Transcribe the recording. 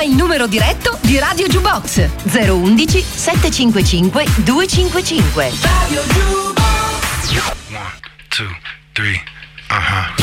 Chiama il numero diretto di Radio Jukebox 011 755 255. Radio Jukebox. 1, 2, 3,